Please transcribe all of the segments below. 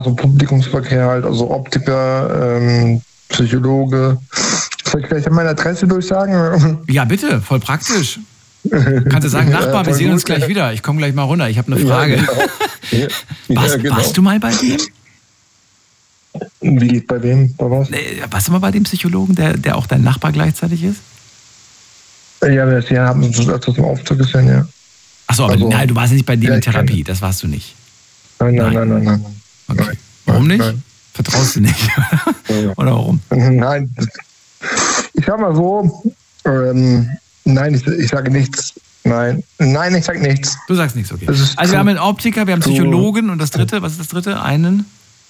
so Publikumsverkehr halt, also Optiker, Psychologe. Soll ich gleich meine Adresse durchsagen? Ja, bitte, voll praktisch. Kannst du sagen, Nachbar, wir sehen uns gleich wieder. Ich komme gleich mal runter, ich habe eine Frage. Ja, genau. Warst du mal bei dem? Wie, bei wem? Bei was? Warst du mal bei dem Psychologen, der auch dein Nachbar gleichzeitig ist? Ja, wir haben uns öfters im Aufzug gesehen, ja. Achso, aber Also, nein, du warst nicht bei dem ja, in Therapie, das warst du nicht. Nein. Okay. Warum nicht? Nein. Vertraust du nicht? Oder warum? Nein. Ich sag mal so, nein, ich sage nichts. Nein, ich sage nichts. Du sagst nichts, okay. Also wir haben einen Optiker, wir haben einen Psychologen und das dritte, was ist das dritte? Eine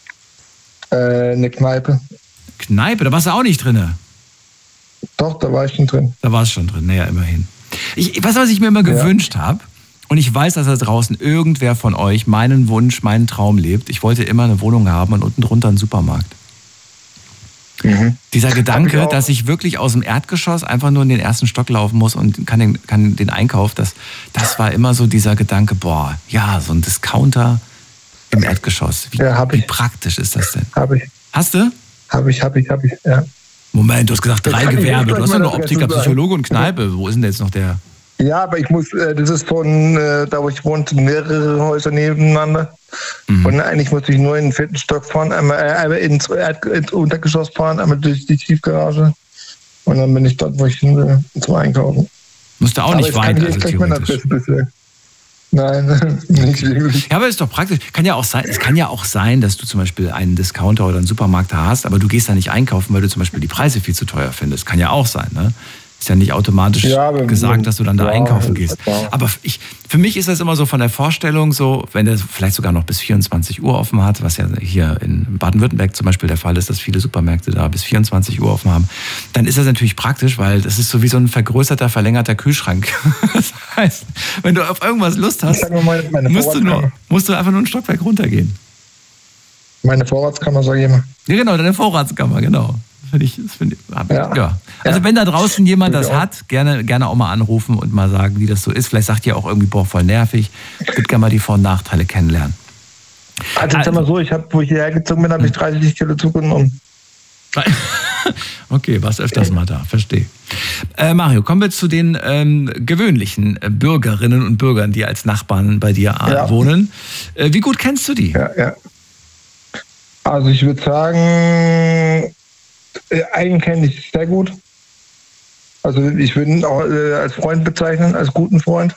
Kneipe. Kneipe, da warst du auch nicht drin. Doch, da war ich schon drin. Da warst du schon drin, naja, immerhin. Weißt du, was ich mir immer gewünscht habe? Und ich weiß, dass da draußen irgendwer von euch meinen Wunsch, meinen Traum lebt. Ich wollte immer eine Wohnung haben und unten drunter einen Supermarkt. Mhm. Dieser Gedanke, dass ich wirklich aus dem Erdgeschoss einfach nur in den ersten Stock laufen muss und kann den Einkauf, das war immer so dieser Gedanke, boah, ja, so ein Discounter im Erdgeschoss. Wie praktisch ist das denn? Habe ich. Hast du? Habe ich, ja. Moment, du hast gesagt 3 Gewerbe. Du hast ja nur Optiker, Psychologe und Kneipe. Wo ist denn jetzt noch der? Ja, aber ich muss, das ist von da, wo ich wohne, mehrere Häuser nebeneinander. Mhm. Und eigentlich muss ich nur in den 4. Stock fahren, einmal ins Untergeschoss fahren, einmal durch die Tiefgarage. Und dann bin ich dort, wo ich hin will, zum Einkaufen. Musst du auch nicht weit, also theoretisch. Nein, nicht wirklich. Ja, aber ist doch praktisch. Es kann ja auch sein, dass du zum Beispiel einen Discounter oder einen Supermarkt hast, aber du gehst da nicht einkaufen, weil du zum Beispiel die Preise viel zu teuer findest. Kann ja auch sein, ne? Ist ja nicht automatisch gesagt, dass du dann da einkaufen gehst. Aber für mich ist das immer so von der Vorstellung so, wenn der vielleicht sogar noch bis 24 Uhr offen hat, was ja hier in Baden-Württemberg zum Beispiel der Fall ist, dass viele Supermärkte da bis 24 Uhr offen haben, dann ist das natürlich praktisch, weil das ist so wie so ein vergrößerter, verlängerter Kühlschrank. Das heißt, wenn du auf irgendwas Lust hast, musst du einfach nur ein Stockwerk runtergehen. Meine Vorratskammer, sag ich immer. Ja, genau, deine Vorratskammer, genau. Ja. Also wenn da draußen jemand das hat, gerne auch mal anrufen und mal sagen, wie das so ist. Vielleicht sagt ihr auch irgendwie, boah, voll nervig. Ich würde gerne mal die Vor- und Nachteile kennenlernen. Also sag mal so, wo ich hierher gezogen bin, habe ich 30 Kilo zugenommen. Okay, warst öfters mal da, verstehe. Mario, kommen wir zu den gewöhnlichen Bürgerinnen und Bürgern, die als Nachbarn bei dir wohnen. Wie gut kennst du die? Ja. Also ich würde sagen, einen kenne ich sehr gut. Also ich würde ihn auch als Freund bezeichnen, als guten Freund.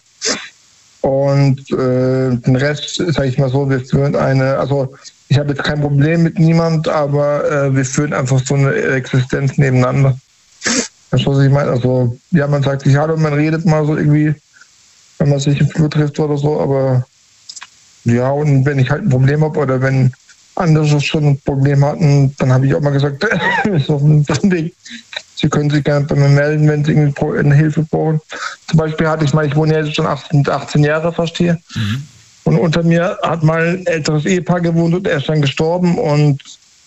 Und den Rest, sage ich mal so, wir führen also ich habe jetzt kein Problem mit niemand, aber wir führen einfach so eine Existenz nebeneinander. Das ist, was ich meine. Also ja, man sagt sich hallo, man redet mal so irgendwie, wenn man sich im Flur trifft oder so, aber ja, und wenn ich halt ein Problem habe oder wenn andere schon ein Problem hatten, dann habe ich auch mal gesagt, ist auf dem Weg. Sie können sich gerne bei mir melden, wenn Sie irgendwie eine Hilfe brauchen. Zum Beispiel ich wohne jetzt schon 18 Jahre fast hier. Mhm. Und unter mir hat mal ein älteres Ehepaar gewohnt und er ist dann gestorben und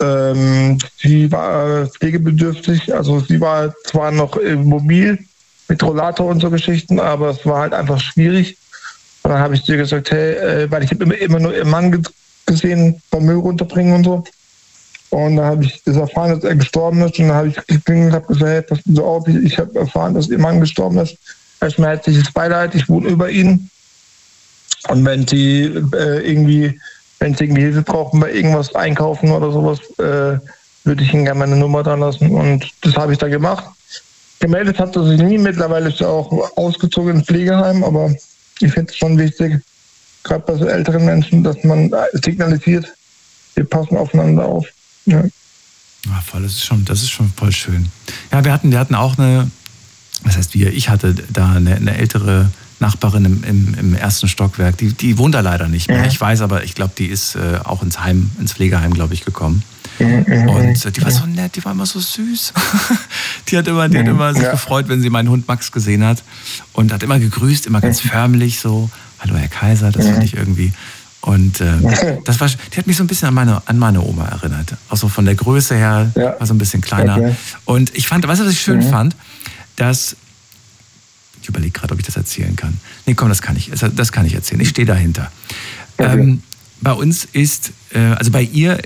sie war pflegebedürftig. Also sie war zwar noch mobil mit Rollator und so Geschichten, aber es war halt einfach schwierig. Und dann habe ich zu ihr gesagt, hey, weil ich habe immer nur ihren Mann gesehen, beim Müll runterbringen und so. Und dann habe ich das erfahren, dass er gestorben ist. Und dann habe ich geklingelt und habe gesagt, hey, pass so auf, ich habe erfahren, dass ihr Mann gestorben ist. Erstmal herzliches Beileid, ich wohne über ihn. Und wenn Sie irgendwie Hilfe brauchen bei irgendwas einkaufen oder sowas, würde ich Ihnen gerne meine Nummer da lassen. Und das habe ich da gemacht. Gemeldet hat er sich nie. Mittlerweile ist er auch ausgezogen ins Pflegeheim, aber ich finde es schon wichtig, gerade bei so älteren Menschen, dass man signalisiert, wir passen aufeinander auf. Ja. Ja, voll, das ist schon voll schön. Ja, wir hatten auch ich hatte da eine ältere Nachbarin im ersten Stockwerk, die wohnt da leider nicht mehr. Ich weiß, aber ich glaube, die ist auch ins Pflegeheim, glaube ich, gekommen. Und die war so nett, die war immer so süß. Die hat immer sich gefreut, wenn sie meinen Hund Max gesehen hat und hat immer gegrüßt, immer ganz förmlich so. Hallo Herr Kaiser, das finde ich irgendwie. Und die hat mich so ein bisschen an meine Oma erinnert. Auch so von der Größe her, war so ein bisschen kleiner. Okay. Und ich fand, weißt du, was ich schön fand? Dass, ich überlege gerade, ob ich das erzählen kann. Nee, komm, das kann ich erzählen. Ich stehe dahinter. Okay. bei uns ist, also bei ihr